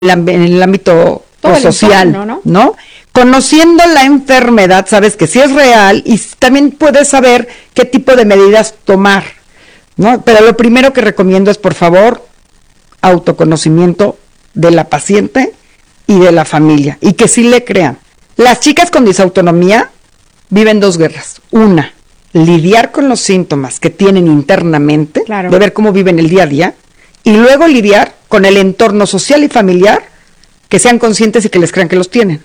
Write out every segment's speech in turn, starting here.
en el ámbito social, entorno, ¿no? Conociendo la enfermedad, sabes que sí es real y también puedes saber qué tipo de medidas tomar, ¿no? Pero lo primero que recomiendo es, por favor, autoconocimiento de la paciente y de la familia, y que sí le crean. Las chicas con disautonomía viven dos guerras. Una, lidiar con los síntomas que tienen internamente, claro, de ver cómo viven el día a día, y luego lidiar con el entorno social y familiar, que sean conscientes y que les crean que los tienen.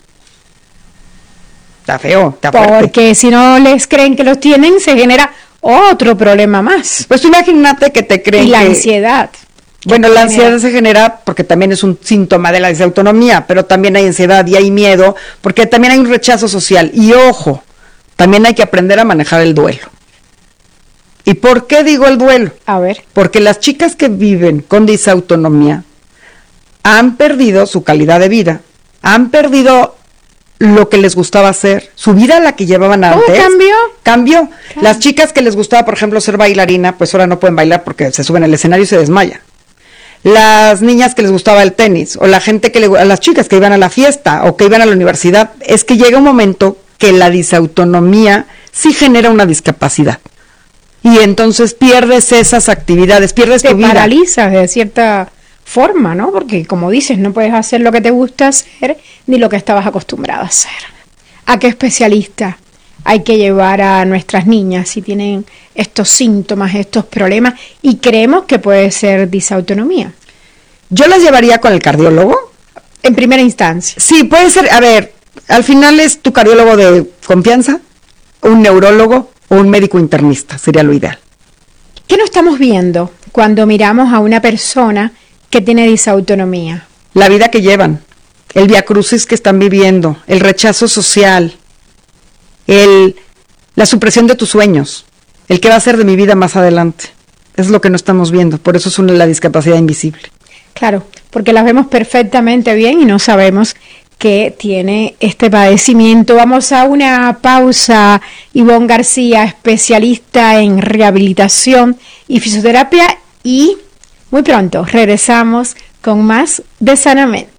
Está feo, está fuerte. Porque si no les creen que los tienen, se genera otro problema más. Pues tú imagínate que te creen y la que... ansiedad. Bueno, la ansiedad se genera porque también es un síntoma de la disautonomía, pero también hay ansiedad y hay miedo, porque también hay un rechazo social. Y ojo, también hay que aprender a manejar el duelo. ¿Y por qué digo el duelo? A ver. Porque las chicas que viven con disautonomía han perdido su calidad de vida, han perdido lo que les gustaba hacer, su vida la que llevaban antes. Cambió. Las chicas que les gustaba, por ejemplo, ser bailarina, pues ahora no pueden bailar porque se suben al escenario y se desmayan. Las niñas que les gustaba el tenis, o la gente a las chicas que iban a la fiesta o que iban a la universidad, es que llega un momento que la disautonomía sí genera una discapacidad. Y entonces pierdes esas actividades, pierdes tu vida. Te paralizas de cierta forma, ¿no? Porque como dices, no puedes hacer lo que te gusta hacer ni lo que estabas acostumbrado a hacer. ¿A qué especialista hay que llevar a nuestras niñas si tienen estos síntomas, estos problemas y creemos que puede ser disautonomía? Yo las llevaría con el cardiólogo. En primera instancia. Sí, puede ser, a ver, al final es tu cardiólogo de confianza, un neurólogo o un médico internista, sería lo ideal. ¿Qué no estamos viendo cuando miramos a una persona que tiene disautonomía? La vida que llevan, el viacrucis que están viviendo, el rechazo social, la supresión de tus sueños, el qué va a ser de mi vida más adelante. Es lo que no estamos viendo, por eso es la discapacidad invisible. Claro, porque las vemos perfectamente bien y no sabemos que tiene este padecimiento. Vamos a una pausa. Ivonne García, especialista en rehabilitación y fisioterapia, y muy pronto regresamos con más de Sanamente.